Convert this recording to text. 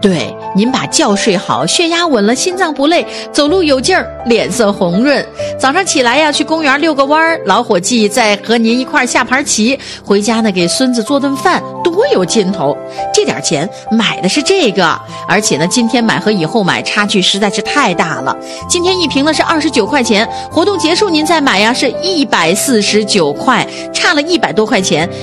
对，您把觉睡好，血压稳了，心脏不累，走路有劲儿，脸色红润。早上起来呀，去公园遛个弯儿，老伙计再和您一块儿下盘棋，回家呢给孙子做顿饭，多有劲头。这点钱买的是这个，而且呢，今天买和以后买差距实在是太大了。今天一瓶呢是29块钱，活动结束您再买呀是149块，差了100多块钱。